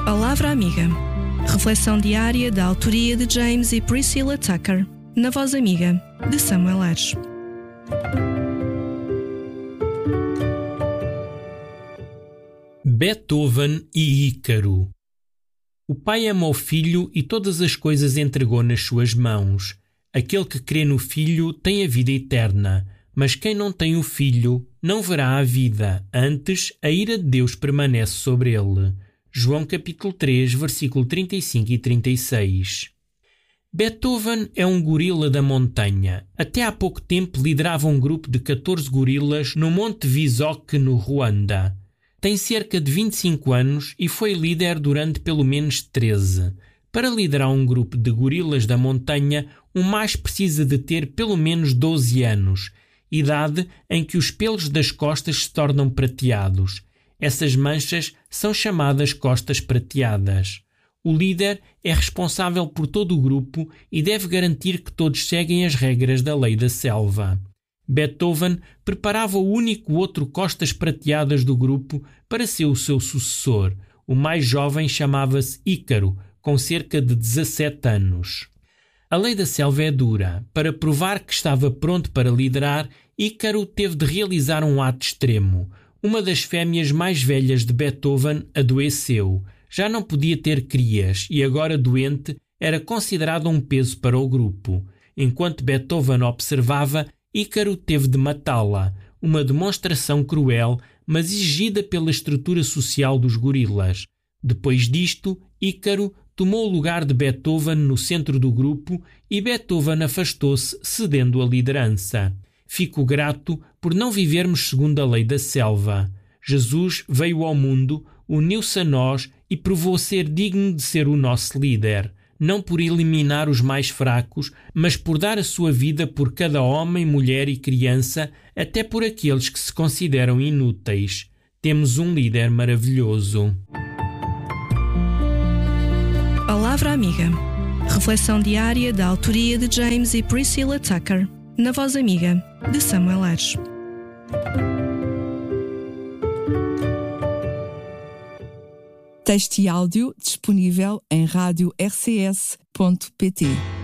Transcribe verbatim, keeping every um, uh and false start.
Palavra Amiga. Reflexão diária da autoria de James e Priscilla Tucker, na Voz Amiga, de Samuel Aires. Beethoven e Ícaro. O pai ama o filho e todas as coisas entregou nas suas mãos. Aquele que crê no filho tem a vida eterna, mas quem não tem o filho não verá a vida, antes a ira de Deus permanece sobre ele. João capítulo três, versículo trinta e cinco e trinta e seis. Beethoven é um gorila da montanha. Até há pouco tempo liderava um grupo de catorze gorilas no Monte Visoque, no Ruanda. Tem cerca de vinte e cinco anos e foi líder durante pelo menos treze. Para liderar um grupo de gorilas da montanha, um macho precisa de ter pelo menos doze anos, idade em que os pelos das costas se tornam prateados. Essas manchas são chamadas costas prateadas. O líder é responsável por todo o grupo e deve garantir que todos seguem as regras da lei da selva. Beethoven preparava o único outro costas prateadas do grupo para ser o seu sucessor. O mais jovem chamava-se Ícaro, com cerca de dezassete anos. A lei da selva é dura. Para provar que estava pronto para liderar, Ícaro teve de realizar um ato extremo. Uma das fêmeas mais velhas de Beethoven adoeceu. Já não podia ter crias e agora doente era considerado um peso para o grupo. Enquanto Beethoven observava, Ícaro teve de matá-la, uma demonstração cruel, mas exigida pela estrutura social dos gorilas. Depois disto, Ícaro tomou o lugar de Beethoven no centro do grupo e Beethoven afastou-se, cedendo a liderança. Fico grato por não vivermos segundo a lei da selva. Jesus veio ao mundo, uniu-se a nós e provou ser digno de ser o nosso líder, não por eliminar os mais fracos, mas por dar a sua vida por cada homem, mulher e criança, até por aqueles que se consideram inúteis. Temos um líder maravilhoso. Palavra Amiga. Reflexão diária da autoria de James e Priscilla Tucker, na Voz Amiga, de Samuel Aires. Texto e áudio disponível em rádio r c s ponto p t.